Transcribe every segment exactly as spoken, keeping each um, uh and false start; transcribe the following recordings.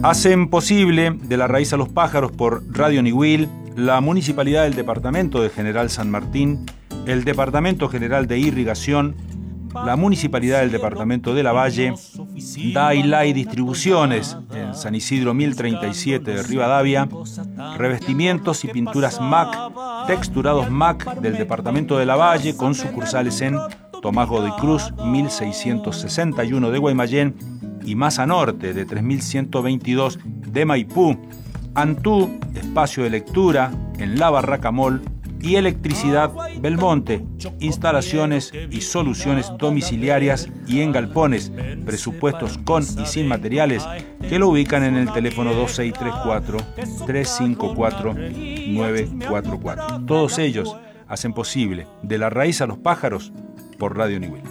Hacen posible De la raíz a los pájaros por Radio Niwil, la Municipalidad del Departamento de General San Martín, el Departamento General de Irrigación, la Municipalidad del Departamento de Lavalle, Dailai Distribuciones en San Isidro mil treinta y siete de Rivadavia, Revestimientos y Pinturas M A C, Texturados M A C del Departamento de Lavalle con sucursales en Tomás Godoy Cruz mil seiscientos sesenta y uno de Guaymallén y Masa Norte de tres mil ciento veintidós de Maipú, Antú, espacio de lectura en La Barraca Mall y Electricidad Belmonte, instalaciones y soluciones domiciliarias y en galpones, presupuestos con y sin materiales, que lo ubican en el teléfono dos seis tres cuatro, tres cinco cuatro, nueve cuatro cuatro. Todos ellos hacen posible De la raíz a los pájaros por Radio Niwil.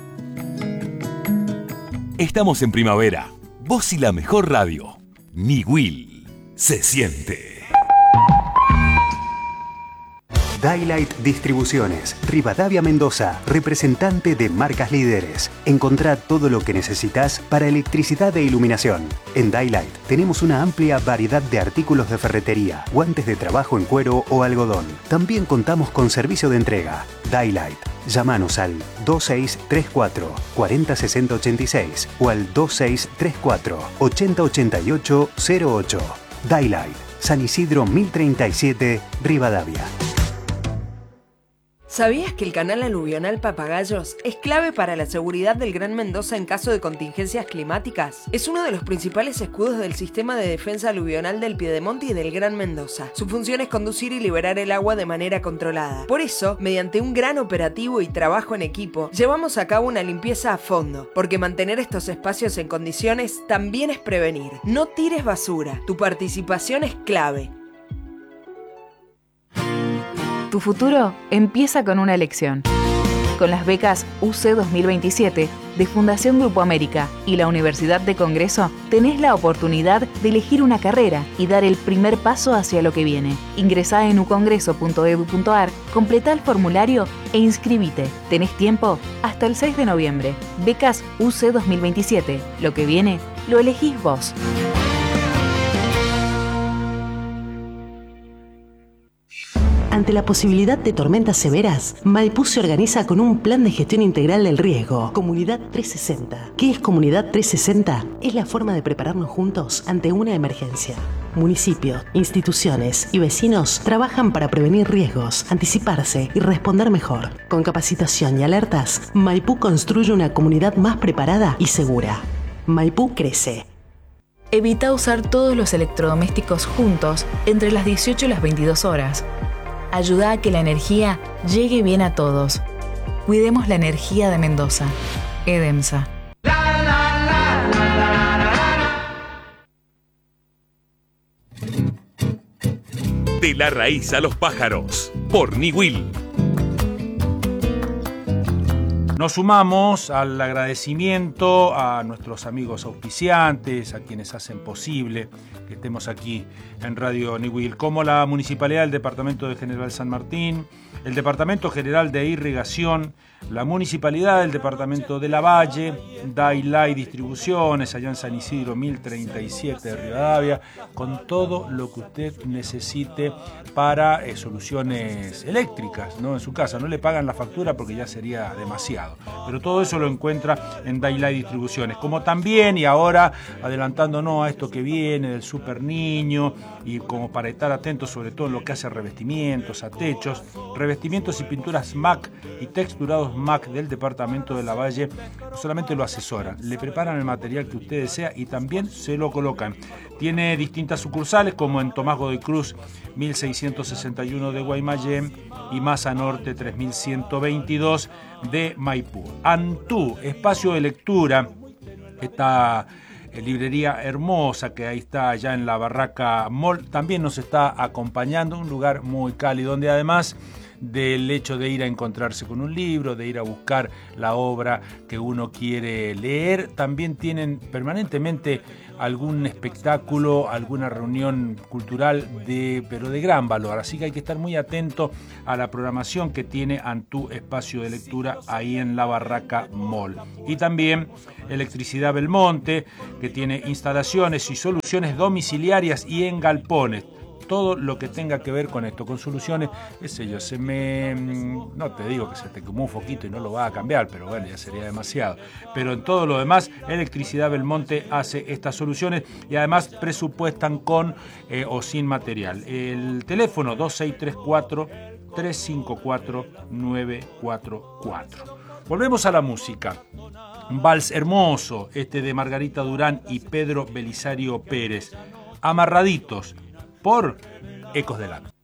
Estamos en primavera. Vos y la mejor radio. Niwil se siente. Daylight Distribuciones, Rivadavia Mendoza, representante de marcas líderes. Encontrá todo lo que necesitas para electricidad e iluminación. En Daylight tenemos una amplia variedad de artículos de ferretería, guantes de trabajo en cuero o algodón. También contamos con servicio de entrega. Daylight. Llámanos al dos seis tres cuatro, cuatro cero seis cero ocho seis o al dos seis tres cuatro, ocho cero ocho ocho cero ocho. Daylight, San Isidro mil treinta y siete, Rivadavia. ¿Sabías que el canal aluvional Papagayos es clave para la seguridad del Gran Mendoza en caso de contingencias climáticas? Es uno de los principales escudos del sistema de defensa aluvional del Piedemonte y del Gran Mendoza. Su función es conducir y liberar el agua de manera controlada. Por eso, mediante un gran operativo y trabajo en equipo, llevamos a cabo una limpieza a fondo, porque mantener estos espacios en condiciones también es prevenir. No tires basura. Tu participación es clave. Tu futuro empieza con una elección. Con las becas U C dos mil veintisiete de Fundación Grupo América y la Universidad de Congreso, tenés la oportunidad de elegir una carrera y dar el primer paso hacia lo que viene. Ingresá en u congreso punto edu punto ar, completá el formulario e inscribite. Tenés tiempo hasta el seis de noviembre. Becas U C dos mil veintisiete. Lo que viene, lo elegís vos. Ante la posibilidad de tormentas severas, Maipú se organiza con un plan de gestión integral del riesgo. Comunidad trescientos sesenta. ¿Qué es Comunidad trescientos sesenta? Es la forma de prepararnos juntos ante una emergencia. Municipios, instituciones y vecinos trabajan para prevenir riesgos, anticiparse y responder mejor. Con capacitación y alertas, Maipú construye una comunidad más preparada y segura. Maipú crece. Evita usar todos los electrodomésticos juntos entre las dieciocho y las veintidós horas. Ayuda a que la energía llegue bien a todos. Cuidemos la energía de Mendoza. EDEMSA. De la raíz a los pájaros, por Niwil. Nos sumamos al agradecimiento a nuestros amigos auspiciantes, a quienes hacen posible que estemos aquí en Radio Niwil, como la Municipalidad del Departamento de General San Martín, el Departamento General de Irrigación, la Municipalidad del Departamento de Lavalle, Dailai Distribuciones, allá en San Isidro mil treinta y siete de Rivadavia, con todo lo que usted necesite para eh, soluciones eléctricas, ¿no? En su casa. No le pagan la factura porque ya sería demasiado. Pero todo eso lo encuentra en Dailai Distribuciones. Como también, y ahora adelantándonos a esto que viene del Super Niño, y como para estar atentos sobre todo en lo que hace a revestimientos, a techos, revestimientos y pinturas M A C y texturados M A C del Departamento de Lavalle, no solamente lo asesoran, le preparan el material que usted desea y también se lo colocan. Tiene distintas sucursales como en Tomás Godoy Cruz mil seiscientos sesenta y uno de Guaymallén y Masa Norte tres mil ciento veintidós de Maipú. Antú, espacio de lectura, esta librería hermosa que ahí está allá en la Barraca Mall, también nos está acompañando, un lugar muy cálido donde además del hecho de ir a encontrarse con un libro, de ir a buscar la obra que uno quiere leer, también tienen permanentemente algún espectáculo, alguna reunión cultural, de, pero de gran valor. Así que hay que estar muy atento a la programación que tiene Antú Espacio de Lectura ahí en la Barraca Mall. Y también Electricidad Belmonte, que tiene instalaciones y soluciones domiciliarias y en galpones. Todo lo que tenga que ver con esto, con soluciones, qué sé yo, se me... no te digo que se te quemó un foquito y no lo va a cambiar, pero bueno, ya sería demasiado. Pero en todo lo demás, Electricidad Belmonte hace estas soluciones y además presupuestan con eh, o sin material. El teléfono dos seis tres cuatro, tres cinco cuatro, nueve cuatro cuatro. Volvemos a la música. Un vals hermoso, este de Margarita Durán y Pedro Belisario Pérez. Amarraditos, por Ecos del Lago.